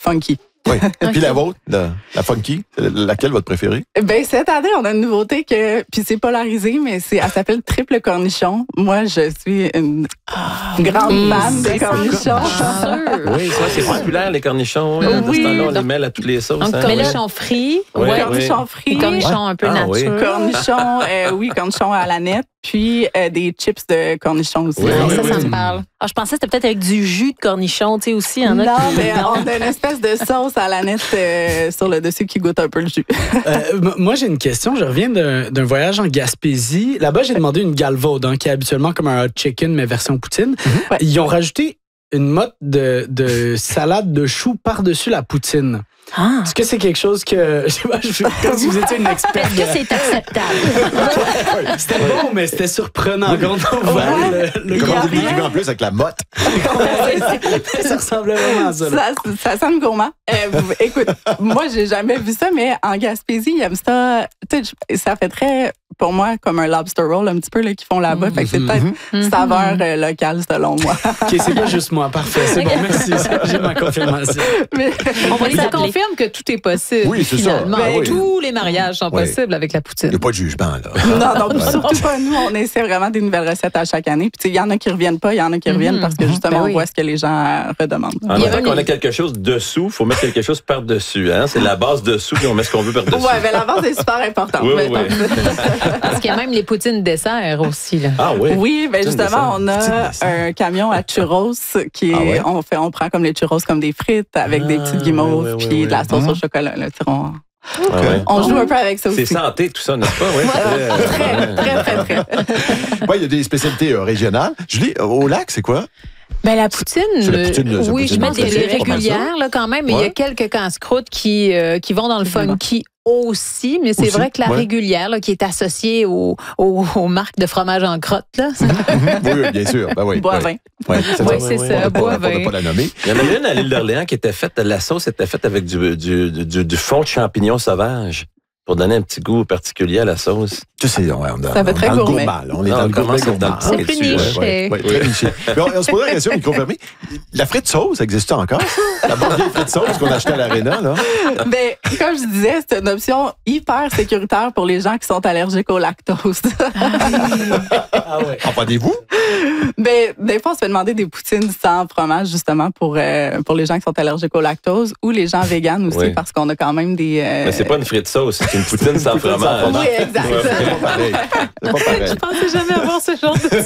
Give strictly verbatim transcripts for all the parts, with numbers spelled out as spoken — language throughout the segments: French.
funky. Oui. Et Okay. puis la vôtre, la, la funky, c'est laquelle votre préférée? Ben, cette année, on a une nouveauté que, puis c'est polarisé, mais c'est, elle s'appelle Triple Cornichon. Moi, je suis une grande Mmh, fan de c'est cornichons. sûr. Oui, ça, c'est populaire, les cornichons. Oui. De ce temps-là, on les mêle à toutes les sauces. Donc, hein, cornichons frits. Oui, Ouais. Cornichons frits. Des cornichons un peu Ah, oui. nature. Cornichons, euh, oui, cornichons à la nette, puis euh, des chips de cornichons aussi. Oui, Ouais, oui, ça, oui. ça me parle. Ah, je pensais que c'était peut-être avec du jus de cornichon, tu sais, aussi. Il y en a Non, qui... mais on a une espèce de sauce à la nette euh, sur le dessus qui goûte un peu le jus. Euh, m- moi, j'ai une question. Je reviens d'un d'un voyage en Gaspésie. Là-bas, j'ai demandé une galvaude, hein, qui est habituellement comme un hot chicken, mais version poutine. Ouais. Ils ont rajouté une motte de, de salade de choux par-dessus la poutine. Ah. Est-ce que c'est quelque chose que... Je sais pas, je, comme si vous étiez une experte. Est-ce que c'est acceptable? C'était bon, mais c'était surprenant quand on voit Ouais. le, le Comment y a vous rien. décrivez en plus avec la motte? Ça ressemblait vraiment à ça. là. Ça, ça sonne gourmand. Euh, vous- écoute, moi, j'ai jamais vu ça, mais en Gaspésie, ils aiment ça. Tu sais, je- ça fait très, pour moi, comme un lobster roll, un petit peu, là, qu'ils font là-bas. Fait que c'est peut-être Mhm. saveur euh, locale, selon moi. OK, c'est pas juste moi. Parfait, c'est bon, merci. J'ai ma confirmation. Mais- On va les Ça appeler. confirme que tout est possible. Oui, c'est ça. finalement. Ben oui. Tous les mariages sont Oui. possibles avec la Il poutine. n'y a pas de jugement, là. non, non, surtout pas nous. On essaie vraiment des nouvelles recettes à chaque année. Puis, tu sais, il y en a qui reviennent pas, il y en a qui reviennent parce que justement, Ben oui. on voit ce que les gens euh, redemandent. En Il y même avait temps qu'on une- a quelque chose dessous, il faut mettre quelque chose par-dessus. Hein? C'est la base dessous, puis on met ce qu'on veut par-dessus. Ouais, mais la base est super importante. Oui, Mais oui, oui. Parce qu'il y a même les poutines dessert aussi. Là. Ah oui? Oui, ben Poutine justement, dessert. on Poutine a dessert. un camion à churros qui est, Ah ouais? on fait, on prend comme les churros comme des frites avec des Ah, petites guimauves oui, oui, puis oui, de la oui. sauce Mhm. au chocolat. Là, tu sais, on Ah ouais. on joue un peu avec ça C'est aussi. santé, tout ça, n'est-ce pas? Oui, c'est Très, très, très, très. Oui, il y a des spécialités euh, régionales. Julie, au lac, c'est quoi? Ben, la poutine, C'est la poutine, là, c'est la oui, poutine je pense qu'elle classique, est pas mal ça. régulière là, quand même, mais il y Ouais. a quelques casse-croûtes qui, euh, qui vont dans le funky aussi, mais c'est Aussi, vrai que la ouais. régulière, là, qui est associée au, au- aux marques de fromage en crotte, là, Mhm. Oui, oui, bien sûr. Ben oui, Boivin. Oui, c'est Oui, ça. c'est Pour ça, ne pas- Boivin. pour ne pas la nommer. Il y en avait une à l'île d'Orléans qui était faite, la sauce était faite avec du, du, du, du fond de champignons sauvages pour donner un petit goût particulier à la sauce. Tu sais, on, on, Ça fait on- très dans le gourmet. gourmand, là. On est Ah, dans on le gourmet commence dans le gourmand. petit C'est plus dessus, niche. Ouais, ouais, très niché. Mais on, on se posait la question, micro fermé. La frite sauce, ça existe encore, ça? La bonne vieille frite sauce qu'on achetait à l'Arena, là? Ben, comme je disais, c'est une option hyper sécuritaire pour les gens qui sont allergiques au lactose. Ah ouais. Entendez-vous? Ben, des fois, on se fait demander des poutines sans fromage, justement, pour, euh, pour les gens qui sont allergiques au lactose ou les gens véganes aussi, Oui. parce qu'on a quand même des. euh, Mais c'est pas une frite sauce, c'est une poutine sans poutine sans fromage. fromage. Oui, exact. C'est pas pareil. C'est pas pareil. je pensais jamais avoir ce genre de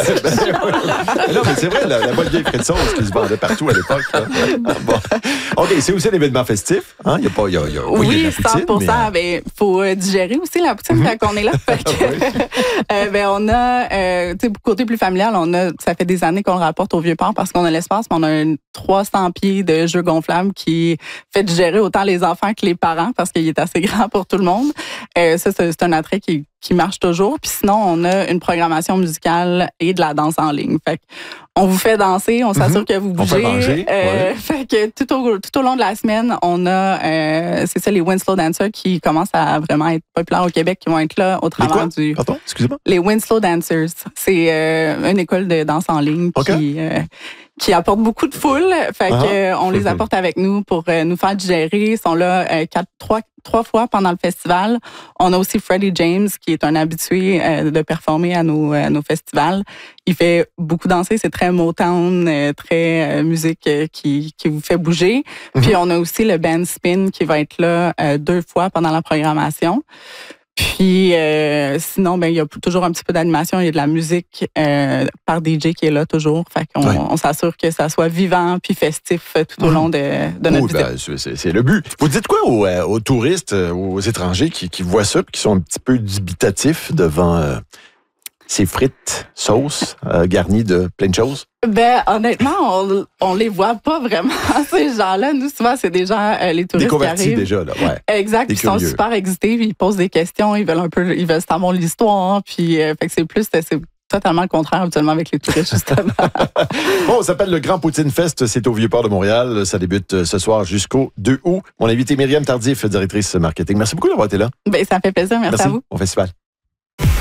Non, mais c'est vrai, la, la bonne vieille frite sauce qui se vendait partout à l'époque. là. Ah, bon. OK, c'est aussi un événement festif. Hein? Il y a pas, il y a, il y a, oui, il y a Oui, la cent poutine, pour cent. mais, euh, Ben, faut euh, digérer aussi la poutine quand on est là. Fait que, euh, ben, on a, euh, tu sais, côté plus familial, on a, ça fait des années qu'on le rapporte au Vieux-Port parce qu'on a l'espace, mais on a un trois cents pieds de jeu gonflable qui fait digérer autant les enfants que les parents parce qu'il est assez grand pour tout le monde. Euh, ça, c'est c'est un attrait qui, qui marche toujours. Puis sinon, on a une programmation musicale et de la danse en ligne. Fait que on vous fait danser, on s'assure que vous On fait bougez. manger, Euh, ouais. Fait que tout au, tout au long de la semaine, on a, euh, c'est ça, les Winslow Dancers qui commencent à vraiment être populaires au Québec, qui vont être là au Les travers quoi? du... Pardon, excusez-moi. Les Winslow Dancers, c'est euh, une école de danse en ligne OK. qui, euh, qui apporte beaucoup de foule. Fait que, Ah. euh, on les apporte avec nous pour euh, nous faire digérer. Ils sont là euh, quatre, trois, trois fois pendant le festival. On a aussi Freddie James, qui est un habitué euh, de performer à nos, à nos festivals. Il fait beaucoup danser, c'est très Motown, euh, très euh, musique euh, qui, qui vous fait bouger. Puis on a aussi le band Spin qui va être là euh, deux fois pendant la programmation. Puis euh, sinon, ben il y a toujours un petit peu d'animation, il y a de la musique euh, par D J qui est là toujours. Fait qu'on Ouais. on s'assure que ça soit vivant puis festif euh, tout au long de, de notre Oui, visite. ben, c'est- c'est c'est le but. Vous dites quoi aux, euh, aux touristes, euh, aux étrangers qui, qui voient ça et qui sont un petit peu dubitatifs devant euh, ces frites, sauces euh, garnies de plein de choses? Ben honnêtement, on, on les voit pas vraiment ces gens-là. Nous souvent c'est des gens, euh, les Des touristes qui convertis arrivent. déjà, là, ouais. Exact, Des puis ils sont curieux. super excités, puis ils posent des questions, ils veulent un peu, ils veulent savoir l'histoire, puis euh, fait que c'est plus, c'est totalement le contraire habituellement avec les touristes justement. Bon, ça s'appelle le Grand Poutine Fest. C'est au Vieux-Port de Montréal. Ça débute euh, ce soir jusqu'au deux août. Mon invité Myriam Tardif, directrice marketing. Merci beaucoup d'avoir été là. Ben ça fait plaisir, merci, à vous. Bon festival.